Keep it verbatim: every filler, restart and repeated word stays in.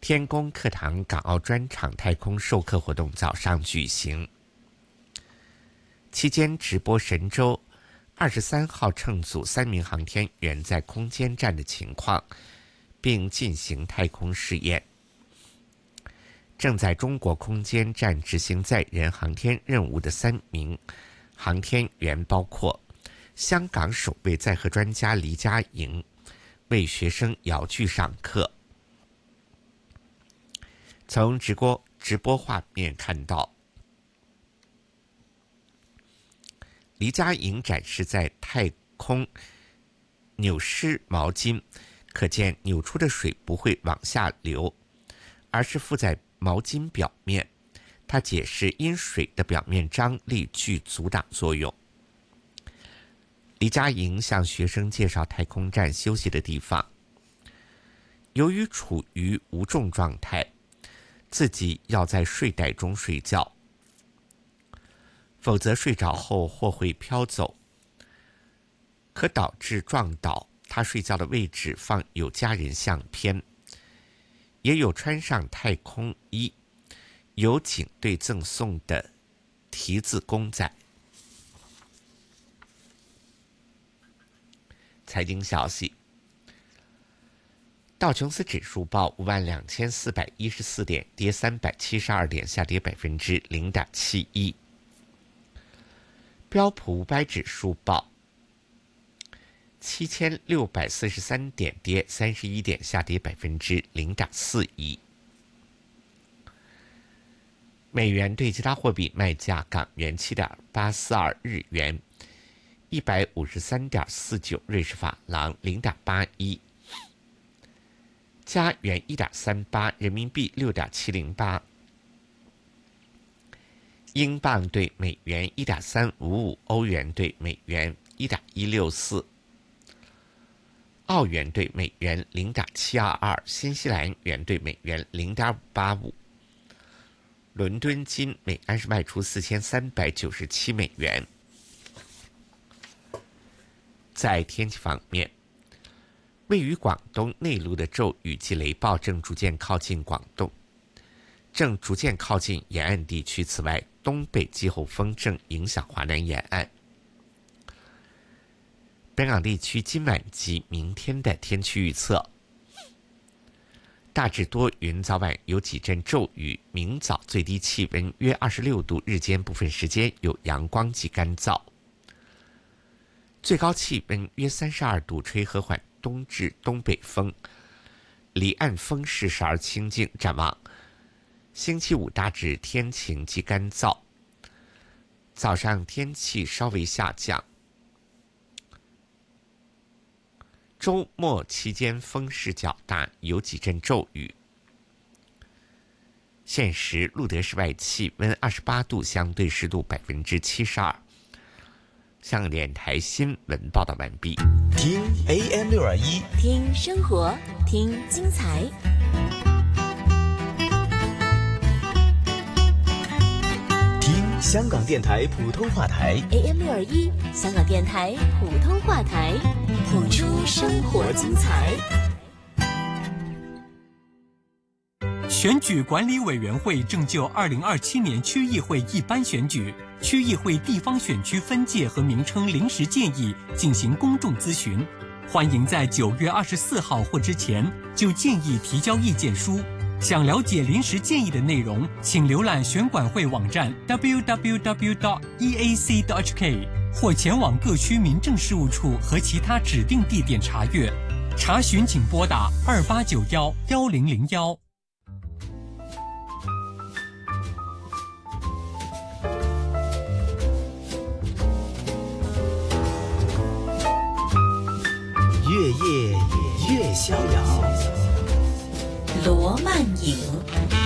天宫课堂港澳专场太空授课活动早上举行，期间直播神舟二十三号乘组三名航天员在空间站的情况，并进行太空试验。正在中国空间站执行载人航天任务的三名航天员包括香港首位载荷专家黎佳莹，为学生遥距上课。从直播直播画面看到，黎佳莹展示在太空扭湿毛巾，可见扭出的水不会往下流，而是附在毛巾表面。她解释，因水的表面张力具阻挡作用。黎佳莹向学生介绍太空站休息的地方。由于处于无重状态，自己要在睡袋中睡觉，否则睡着后或会飘走，可导致撞倒。他睡觉的位置放有家人相片，也有穿上太空衣，有警队赠送的题字公仔。财经消息，道琼斯指数报五万两千四百一十四点，跌三百七十二点，下跌百分之零点七一。标普五百指数报七千六百四十三点，跌三十一点，下跌百分之零点四一。美元对其他货币卖价：港元七点八四二，日元一百五十三点四九，瑞士法郎零点八一。加元一点三八，人民币六点七零八，英镑对美元一点三五五，欧元对美元一点一六四，澳元对美元零点七二二，新西兰元对美元零点五八五。伦敦金每安士卖出四千三百九十七美元。在天气方面，位于广东内陆的骤雨及雷暴正逐渐靠近广东，正逐渐靠近沿岸地区。此外，东北季候风正影响华南沿岸。本港地区今晚及明天的天气预测：大致多云，早晚有几阵骤雨，明早最低气温约二十六度，日间部分时间有阳光及干燥，最高气温约三十二度，吹和缓东至东北风，离岸风势时而清劲。展望星期五大致天晴及干燥，早上天气稍微下降，周末期间风势较大，有几阵骤雨。现时路德室外气温二十八度，相对湿度百分之七十二。香港电台新闻报道完毕。 听 A M 六二一， 听生活，听精彩。 听香港电台普通话台 A M 六二一，香港电台普通话台，谱出生活精彩。 选举管理委员会正就二零二七年区议会一般选举、区议会地方选区分界和名称临时建议进行公众咨询，欢迎在九月二十四号或之前就建议提交意见书。想了解临时建议的内容，请浏览选管会网站 double-u double-u double-u 点 e a c 点 h k 或前往各区民政事务处和其他指定地点查阅。查询请拨打二八九幺幺零零幺。 越夜越逍遥， 罗曼影。